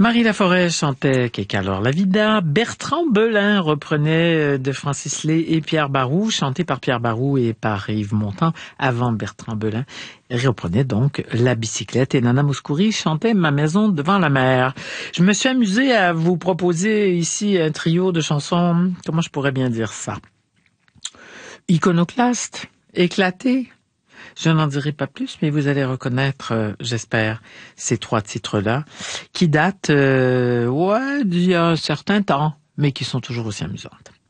Marie Laforêt chantait Qu'alors la vida. Bertrand Belin reprenait de Francis Lay et Pierre Barroux, chanté par Pierre Barroux et par Yves Montand avant Bertrand Belin. Il reprenait donc La bicyclette et Nana Mouskouri chantait Ma maison devant la mer. Je me suis amusée à vous proposer ici un trio de chansons, comment je pourrais bien dire ça? Iconoclaste, éclaté. Je n'en dirai pas plus, mais vous allez reconnaître, j'espère, ces trois titres-là, qui datent d'il y a un certain temps, mais qui sont toujours aussi amusantes.